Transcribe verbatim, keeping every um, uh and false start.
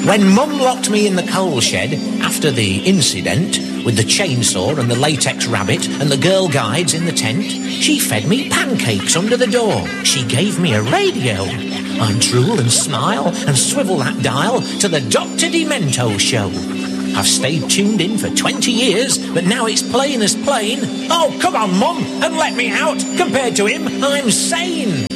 When Mum locked me in the coal shed after the incident with the chainsaw and the latex rabbit and the Girl Guides in the tent, she fed me pancakes under the door. She gave me a radio. I'd drool and smile and swivel that dial to the Doctor Demento show. I've stayed tuned in for twenty years, but now it's plain as plain. Oh, come on, Mum, and let me out. Compared to him, I'm sane.